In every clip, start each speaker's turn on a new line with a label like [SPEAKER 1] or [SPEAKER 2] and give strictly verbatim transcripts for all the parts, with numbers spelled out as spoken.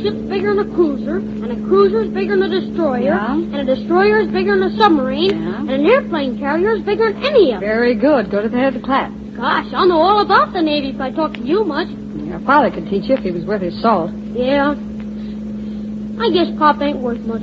[SPEAKER 1] battleship's bigger than a cruiser, and a cruiser's bigger than a destroyer,
[SPEAKER 2] Yeah.
[SPEAKER 1] and a destroyer's bigger than a submarine,
[SPEAKER 2] Yeah.
[SPEAKER 1] and an airplane carrier's bigger than any of them.
[SPEAKER 2] Very good. Go to the head of the class.
[SPEAKER 1] Gosh, I'll know all about the Navy if I talk to you much.
[SPEAKER 2] Your father could teach you if he was worth his salt.
[SPEAKER 1] Yeah. I guess Pop ain't worth much.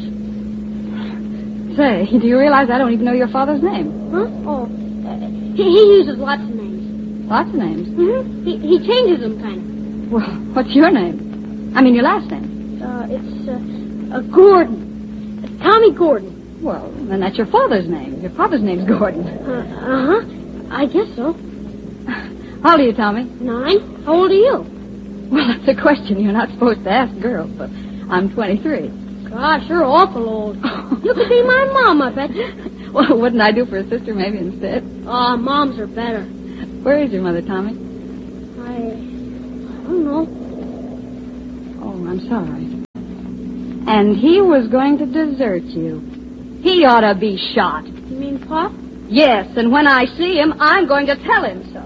[SPEAKER 2] Say, do you realize I don't even know your father's name?
[SPEAKER 1] Huh? Oh, uh, he, he uses lots of names.
[SPEAKER 2] Lots of names.
[SPEAKER 1] Mm-hmm. He, he changes them, kind of.
[SPEAKER 2] Well, what's your name? I mean, your last name.
[SPEAKER 1] Uh, it's, uh, uh, Gordon. Uh, Tommy Gordon.
[SPEAKER 2] Well, then that's your father's name. Your father's name's Gordon.
[SPEAKER 1] Uh, uh-huh. I guess so.
[SPEAKER 2] How old are you, Tommy?
[SPEAKER 1] Nine. How old are you?
[SPEAKER 2] Well, that's a question you're not supposed to ask girls, but I'm twenty-three.
[SPEAKER 1] Gosh, you're awful old. You could be my mom, I bet you.
[SPEAKER 2] Well, wouldn't I do for a sister maybe instead?
[SPEAKER 1] Oh, moms are better.
[SPEAKER 2] Where is your mother, Tommy?
[SPEAKER 1] I... I don't know.
[SPEAKER 2] Oh, I'm sorry. And he was going to desert you. He ought to be shot.
[SPEAKER 1] You mean Pop?
[SPEAKER 2] Yes, and when I see him, I'm going to tell him so.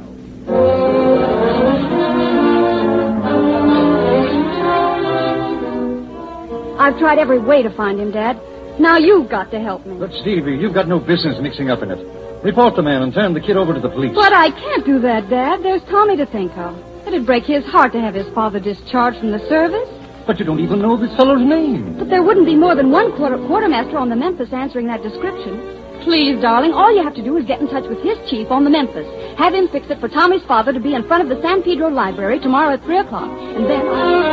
[SPEAKER 2] I've tried every way to find him, Dad. Now you've got to help me.
[SPEAKER 3] But, Stevie, you've got no business mixing up in it. Report the man and turn the kid over to the police.
[SPEAKER 2] But I can't do that, Dad. There's Tommy to think of. It'd break his heart to have his father discharged from the service.
[SPEAKER 3] But you don't even know this fellow's name.
[SPEAKER 2] But there wouldn't be more than one quarter quartermaster on the Memphis answering that description. Please, darling, all you have to do is get in touch with his chief on the Memphis. Have him fix it for Tommy's father to be in front of the San Pedro Library tomorrow at three o'clock. And then...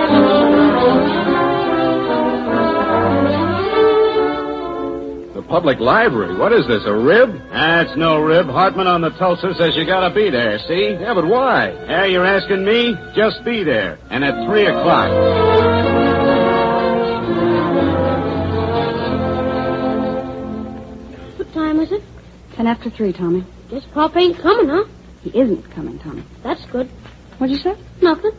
[SPEAKER 4] The public library? What is this, a rib?
[SPEAKER 5] That's no rib. Hartman on the Tulsa says you gotta be there, see?
[SPEAKER 4] Yeah, but why?
[SPEAKER 5] Yeah, you're asking me? Just be there. And at three o'clock.
[SPEAKER 1] What time is it?
[SPEAKER 2] Ten after three, Tommy.
[SPEAKER 1] Guess Pop ain't coming, huh?
[SPEAKER 2] He isn't coming, Tommy.
[SPEAKER 1] That's good.
[SPEAKER 2] What'd you say?
[SPEAKER 1] Nothing.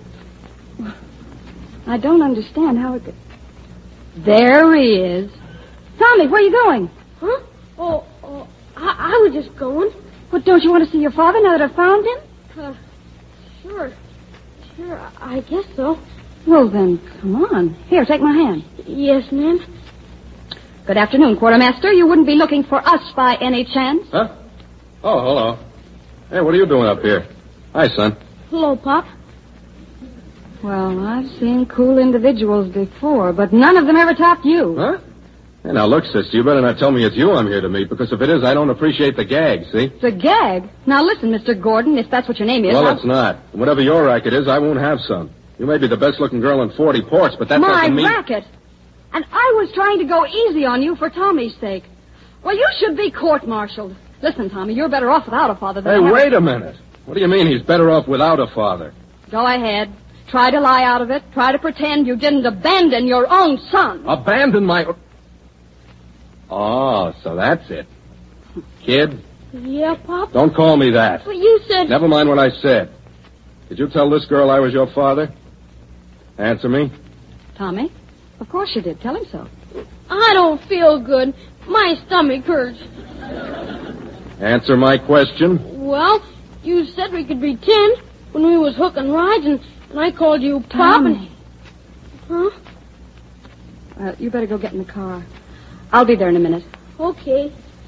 [SPEAKER 2] I don't understand how it could... There he is. Tommy, where are you going?
[SPEAKER 1] Huh? Oh, oh I, I was just going.
[SPEAKER 2] What, don't you want to see your father now that I've found him?
[SPEAKER 1] Uh, sure. Sure, I, I guess so.
[SPEAKER 2] Well, then, come on. Here, take my hand.
[SPEAKER 1] Yes, ma'am.
[SPEAKER 2] Good afternoon, Quartermaster. You wouldn't be looking for us by any chance?
[SPEAKER 4] Huh? Oh, hello. Hey, what are you doing up here? Hi, son.
[SPEAKER 1] Hello, Pop.
[SPEAKER 2] Well, I've seen cool individuals before, but none of them ever topped you.
[SPEAKER 4] Huh? Hey, now, look, sister, you better not tell me it's you I'm here to meet, because if it is, I don't appreciate the gag, see?
[SPEAKER 2] It's a gag. Now, listen, Mister Gordon, if that's what your name is...
[SPEAKER 4] Well,
[SPEAKER 2] I'll...
[SPEAKER 4] it's not. Whatever your racket is, I won't have some. You may be the best-looking girl in forty ports, but that
[SPEAKER 2] My
[SPEAKER 4] doesn't mean...
[SPEAKER 2] racket! And I was trying to go easy on you for Tommy's sake. Well, you should be court-martialed. Listen, Tommy, you're better off without a father than...
[SPEAKER 4] Hey,
[SPEAKER 2] I have...
[SPEAKER 4] wait a minute. What do you mean he's better off without a father?
[SPEAKER 2] Go ahead. Try to lie out of it. Try to pretend you didn't abandon your own son.
[SPEAKER 4] Abandon my... Oh, so that's it. Kid,
[SPEAKER 1] Yeah, Pop?
[SPEAKER 4] don't call me that.
[SPEAKER 1] But you said...
[SPEAKER 4] Never mind what I said. Did you tell this girl I was your father? Answer me.
[SPEAKER 2] Tommy, of course you did. Tell him so.
[SPEAKER 1] I don't feel good. My stomach hurts.
[SPEAKER 4] Answer my question.
[SPEAKER 1] Well, you said we could be ten when we was hooking rides, and, and I called you Pop.
[SPEAKER 2] Tommy.
[SPEAKER 1] And... Huh?
[SPEAKER 2] Uh, you better go get in the car. I'll be there in a minute.
[SPEAKER 1] Okay.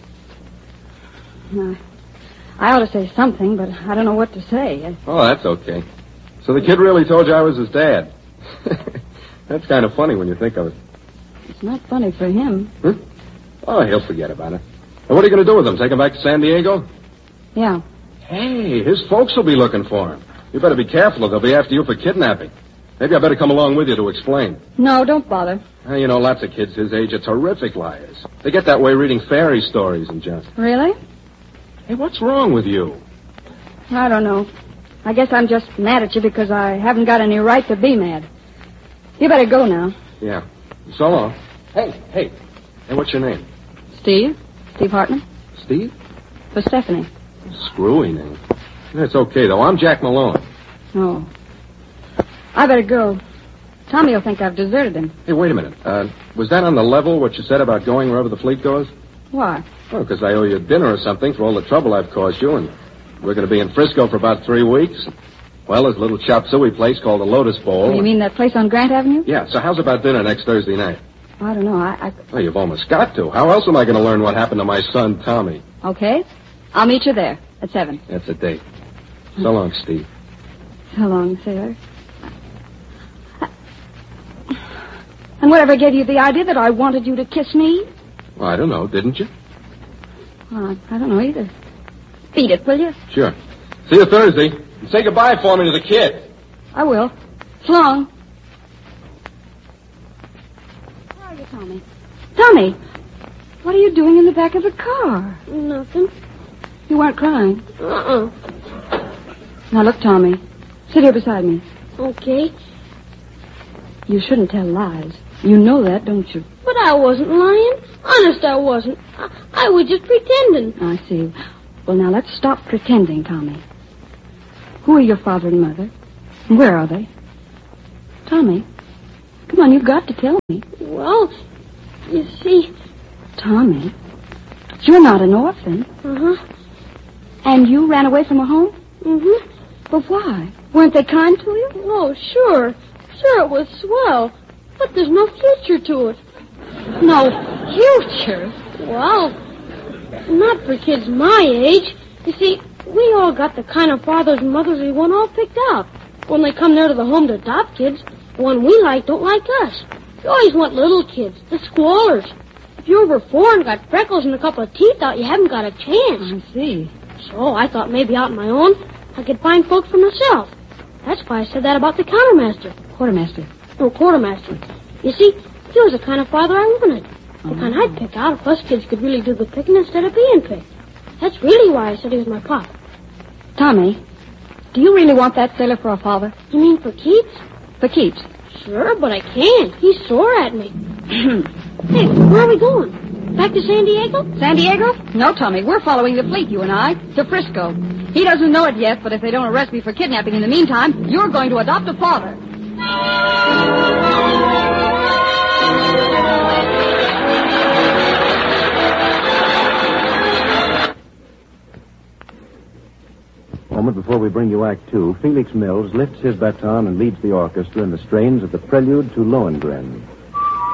[SPEAKER 2] Uh, I ought to say something, but I don't know what to say. I...
[SPEAKER 4] Oh, that's okay. So the kid really told you I was his dad. That's kind of funny when you think of it.
[SPEAKER 2] It's not funny for him.
[SPEAKER 4] Hmm? Oh, he'll forget about it. And what are you going to do with him? Take him back to San Diego?
[SPEAKER 2] Yeah.
[SPEAKER 4] Hey, his folks will be looking for him. You better be careful or they'll be after you for kidnapping. Maybe I better come along with you to explain.
[SPEAKER 2] No, don't bother.
[SPEAKER 4] Well, you know, lots of kids his age are terrific liars. They get that way reading fairy stories and just...
[SPEAKER 2] Really?
[SPEAKER 4] Hey, what's wrong with you?
[SPEAKER 2] I don't know. I guess I'm just mad at you because I haven't got any right to be mad. You better go now.
[SPEAKER 4] Yeah. So long. Hey, hey. Hey, what's your name?
[SPEAKER 2] Steve? Steve Hartman?
[SPEAKER 4] Steve?
[SPEAKER 2] For Stephanie.
[SPEAKER 4] Screwy name. That's okay, though. I'm Jack Malone.
[SPEAKER 2] Oh. I better go. Tommy will think I've deserted him.
[SPEAKER 4] Hey, wait a minute. Uh, was that on the level, what you said about going wherever the fleet goes?
[SPEAKER 2] Why?
[SPEAKER 4] Well, because I owe you dinner or something for all the trouble I've caused you, and we're going to be in Frisco for about three weeks. Well, there's a little chop suey place called the Lotus Bowl.
[SPEAKER 2] You mean that place on Grant Avenue?
[SPEAKER 4] Yeah, so how's about dinner next Thursday night?
[SPEAKER 2] I don't know. I, I...
[SPEAKER 4] Well, you've almost got to. How else am I going to learn what happened to my son, Tommy?
[SPEAKER 2] Okay. I'll meet you there at seven.
[SPEAKER 4] That's a date. So long, Steve.
[SPEAKER 2] So long, sailor. And whatever gave you the idea that I wanted you to kiss me?
[SPEAKER 4] Well, I don't know, didn't you?
[SPEAKER 2] Well, I, I don't know either. Beat it, will you?
[SPEAKER 4] Sure. See you Thursday. And say goodbye for me to the kid.
[SPEAKER 2] I will. So long. Where are you, Tommy? Tommy, what are you doing in the back of the car?
[SPEAKER 1] Nothing.
[SPEAKER 2] You weren't crying.
[SPEAKER 1] Uh-uh.
[SPEAKER 2] Now, look, Tommy. Sit here beside me.
[SPEAKER 1] Okay.
[SPEAKER 2] You shouldn't tell lies. You know that, don't you?
[SPEAKER 1] But I wasn't lying. Honest, I wasn't. I, I was just pretending.
[SPEAKER 2] I see. Well, now, let's stop pretending, Tommy. Who are your father and mother? And where are they? Tommy, come on, you've got to tell me.
[SPEAKER 1] Well, you see...
[SPEAKER 2] Tommy, you're not an orphan.
[SPEAKER 1] Uh-huh.
[SPEAKER 2] And you ran away from a home?
[SPEAKER 1] Mm-hmm.
[SPEAKER 2] But why? Weren't they kind to you?
[SPEAKER 1] Oh, sure. Sure, it was swell. But there's no future to it.
[SPEAKER 2] No future?
[SPEAKER 1] Well, not for kids my age. You see, we all got the kind of fathers and mothers we want all picked out. When they come there to the home to adopt kids, the one we like don't like us. You always want little kids, the squallers. If you're over four and got freckles and a couple of teeth out, you haven't got a chance.
[SPEAKER 2] I see.
[SPEAKER 1] So I thought maybe out on my own, I could find folks for myself. That's why I said that about the countermaster.
[SPEAKER 2] Quartermaster.
[SPEAKER 1] No, quartermaster. You see, he was the kind of father I wanted. The oh. kind I'd pick out if us kids could really do the picking instead of being picked. That's really why I said he was my pop.
[SPEAKER 2] Tommy, do you really want that sailor for a father?
[SPEAKER 1] You mean for keeps?
[SPEAKER 2] For keeps?
[SPEAKER 1] Sure, but I can't. He's sore at me. Hey, where are we going? Back to San Diego?
[SPEAKER 2] San Diego? No, Tommy, we're following the fleet, you and I, to Frisco. He doesn't know it yet, but if they don't arrest me for kidnapping in the meantime, you're going to adopt a father.
[SPEAKER 6] A moment before we bring you Act Two, Felix Mills lifts his baton and leads the orchestra in the strains of the Prelude to Lohengrin.